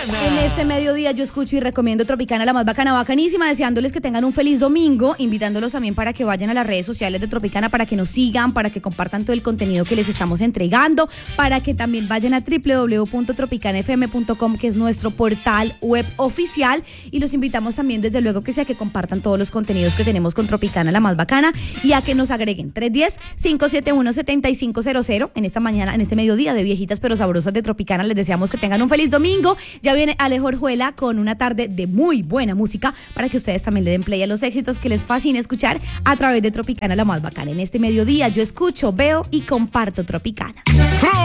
En este mediodía yo escucho y recomiendo Tropicana, la más bacana, bacanísima, deseándoles que tengan un feliz domingo, invitándolos también para que vayan a las redes sociales de Tropicana, para que nos sigan, para que compartan todo el contenido que les estamos entregando, para que también vayan a www.tropicanafm.com, que es nuestro portal web oficial, y los invitamos también desde luego que sea que compartan todos los contenidos que tenemos con Tropicana, la más bacana, y a que nos agreguen 310-571-7500 en esta mañana, en este mediodía de viejitas pero sabrosas de Tropicana. Les deseamos que tengan un feliz domingo. Ya viene Alejo Orjuela con una tarde de muy buena música para que ustedes también le den play a los éxitos que les fascina escuchar a través de Tropicana, la más bacana. En este mediodía yo escucho, veo y comparto Tropicana.